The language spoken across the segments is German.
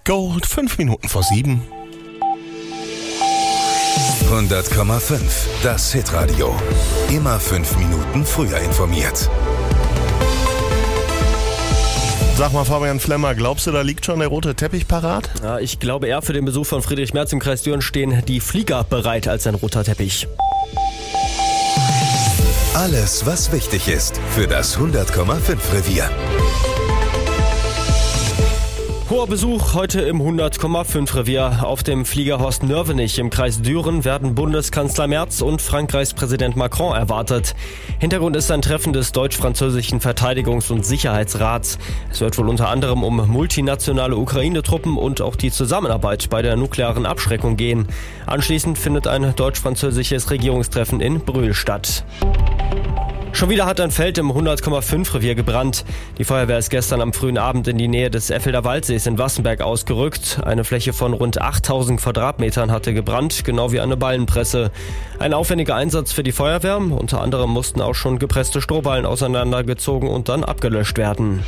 Gold, 5 Minuten vor 7. 100,5. Das Hitradio. Immer 5 Minuten früher informiert. Sag mal, Fabian Flemmer, glaubst du, da liegt schon der rote Teppich parat? Ja, ich glaube eher, für den Besuch von Friedrich Merz im Kreis Düren stehen die Flieger bereit als ein roter Teppich. Alles, was wichtig ist für das 100,5 Revier. Hoher Besuch heute im 100,5 Revier. Auf dem Flieger Horst Nörvenich im Kreis Düren werden Bundeskanzler Merz und Frankreichs Präsident Macron erwartet. Hintergrund ist ein Treffen des deutsch-französischen Verteidigungs- und Sicherheitsrats. Es wird wohl unter anderem um multinationale Ukraine-Truppen und auch die Zusammenarbeit bei der nuklearen Abschreckung gehen. Anschließend findet ein deutsch-französisches Regierungstreffen in Brühl statt. Schon wieder hat ein Feld im 100,5 Revier gebrannt. Die Feuerwehr ist gestern am frühen Abend in die Nähe des Effelder Waldsees in Wassenberg ausgerückt. Eine Fläche von rund 8000 Quadratmetern hatte gebrannt, genau wie eine Ballenpresse. Ein aufwendiger Einsatz für die Feuerwehr. Unter anderem mussten auch schon gepresste Strohballen auseinandergezogen und dann abgelöscht werden.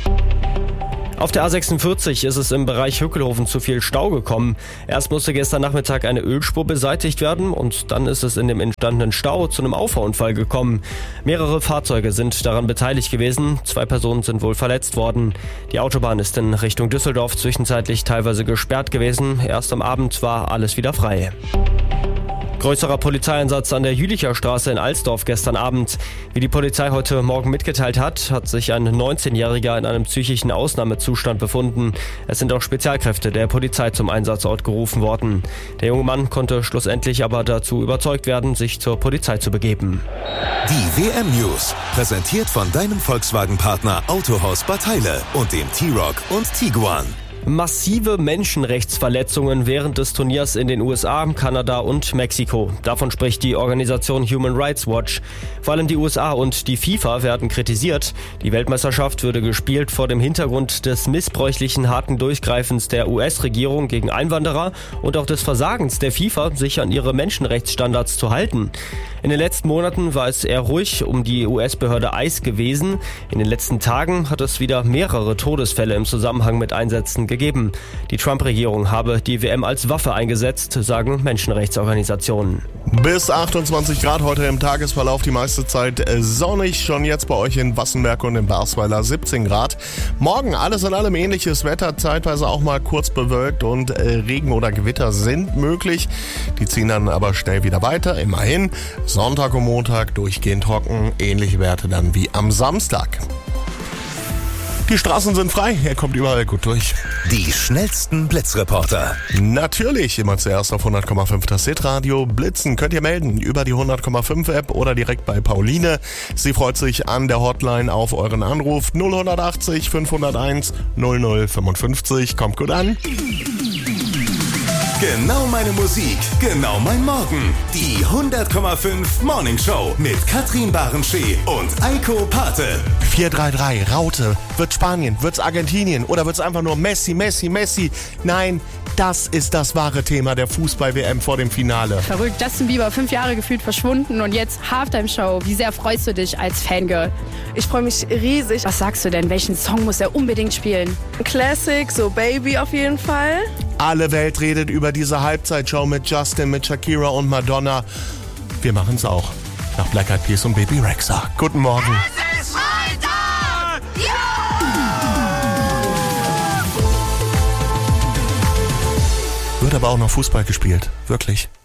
Auf der A46 ist es im Bereich Hückelhofen zu viel Stau gekommen. Erst musste gestern Nachmittag eine Ölspur beseitigt werden und dann ist es in dem entstandenen Stau zu einem Auffahrunfall gekommen. Mehrere Fahrzeuge sind daran beteiligt gewesen. 2 Personen sind wohl verletzt worden. Die Autobahn ist in Richtung Düsseldorf zwischenzeitlich teilweise gesperrt gewesen. Erst am Abend war alles wieder frei. Größerer Polizeieinsatz an der Jülicher Straße in Alsdorf gestern Abend. Wie die Polizei heute Morgen mitgeteilt hat, hat sich ein 19-Jähriger in einem psychischen Ausnahmezustand befunden. Es sind auch Spezialkräfte der Polizei zum Einsatzort gerufen worden. Der junge Mann konnte schlussendlich aber dazu überzeugt werden, sich zur Polizei zu begeben. Die WM-News, präsentiert von deinem Volkswagen-Partner Autohaus Bad Heile und dem T-Roc und Tiguan. Massive Menschenrechtsverletzungen während des Turniers in den USA, Kanada und Mexiko. Davon spricht die Organisation Human Rights Watch. Vor allem die USA und die FIFA werden kritisiert. Die Weltmeisterschaft würde gespielt vor dem Hintergrund des missbräuchlichen harten Durchgreifens der US-Regierung gegen Einwanderer und auch des Versagens der FIFA, sich an ihre Menschenrechtsstandards zu halten. In den letzten Monaten war es eher ruhig um die US-Behörde ICE gewesen. In den letzten Tagen hat es wieder mehrere Todesfälle im Zusammenhang mit Einsätzen gegeben. Die Trump-Regierung habe die WM als Waffe eingesetzt, sagen Menschenrechtsorganisationen. Bis 28 Grad heute im Tagesverlauf, die meiste Zeit sonnig. Schon jetzt bei euch in Wassenberg und in Barsweiler 17 Grad. Morgen alles in allem ähnliches Wetter, zeitweise auch mal kurz bewölkt und Regen oder Gewitter sind möglich. Die ziehen dann aber schnell wieder weiter, immerhin. Sonntag und Montag durchgehend trocken, ähnliche Werte dann wie am Samstag. Die Straßen sind frei, er kommt überall gut durch. Die schnellsten Blitzreporter. Natürlich, immer zuerst auf 100,5 das Hitradio. Blitzen könnt ihr melden über die 100,5 App oder direkt bei Pauline. Sie freut sich an der Hotline auf euren Anruf 0180 501 0055. Kommt gut an. Genau meine Musik, genau mein Morgen. Die 100,5 Morning Show mit Katrin Barenschee und Eiko Pate. 433, Raute. Wird Spanien, wird's Argentinien oder wird's einfach nur Messi, Messi, Messi? Nein, das ist das wahre Thema der Fußball-WM vor dem Finale. Verrückt, Justin Bieber 5 Jahre gefühlt verschwunden und jetzt Halftime-Show. Wie sehr freust du dich als Fangirl? Ich freue mich riesig. Was sagst du denn? Welchen Song muss er unbedingt spielen? Classic, so Baby auf jeden Fall. Alle Welt redet über diese Halbzeitshow mit Justin, mit Shakira und Madonna. Wir machen's auch. Nach Black Eyed Peas und Baby Rexha. Guten Morgen. Es ist Freitag! Ja! Wird aber auch noch Fußball gespielt. Wirklich.